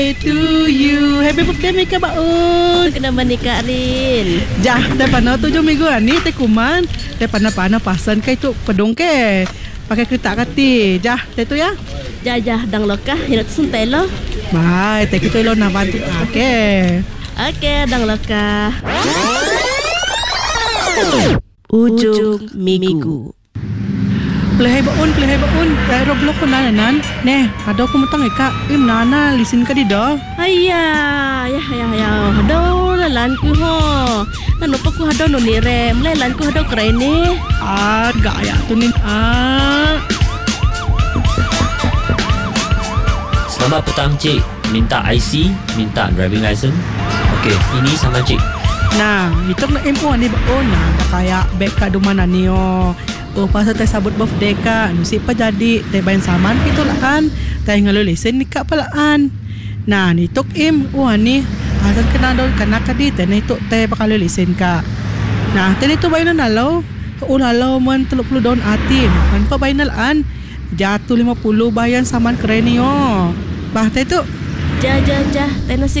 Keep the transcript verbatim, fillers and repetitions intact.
To you. Happy birthday Mika baun. Kena menikah Rin. Jah, teh pana tujuh minggu ni teh kuman. Teh pana-pana pasan kai tu pedong ke. Pakai kereta kati. Jah, teh tu ya. Jah-jah dang lokah hirat sentelo. Bye, teh kita lo nak bantu. Okey. Okey, dang lokah. Ujung minggu. Play baun, play baun. Pero blok ko na nan. Neh, ada ko mutang ika. Im nana lisin ka di do. Ayah, ya ya ya. Hado lalan ku ho. Nanu pa ku hado no ni rem. Lalan ku hado keren ni. Ah, gaya tu ni. Ah. Selamat petang cik. Minta I C, minta driving license. Okey, ini sama cik. Nah, itu nak info ni baun. Nah, kaya beg ka dumana niyo. Oh, pasal teh sabut birthday ka, nusi pa jadi teh bayan saman itu lah kan. Teh ngalulisen ni ka palaan. Nah, ni tok im, wah ni asan kena do kana ka di teh ni tok teh pakalulisen ka. Nah, teh itu bayan nalaw. Ulalaw man tiga puluh daun atim. Man pa bayan nalaan. Jatuh lima puluh bayan saman keren niyo. Bah teh tu. Jah jah jah. Teh nasi